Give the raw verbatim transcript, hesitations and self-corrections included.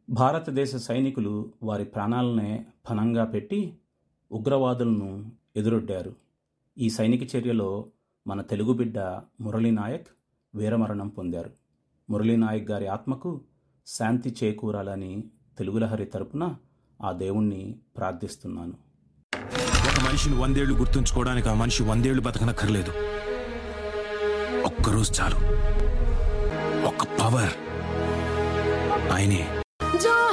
భారతదేశ సైనికులు వారి ప్రాణాలనే పణంగా పెట్టి ఉగ్రవాదులను ఎదురొడ్డారు. ఈ సైనిక చర్యలో మన తెలుగు బిడ్డ మురళీనాయక్ వీరమరణం పొందారు. మురళీనాయక్ గారి ఆత్మకు శాంతి చేకూరాలని తెలుగులహరి తరపున ఆ దేవుణ్ణి ప్రార్థిస్తున్నాను. ఒక మనిషిని వందేళ్లు గుర్తుంచుకోవడానికి ఆ మనిషి వందేళ్లు బతకనక్కర్లేదు. ఒక్కరోజు చాలు. ఒక పవర్ ఆయనే.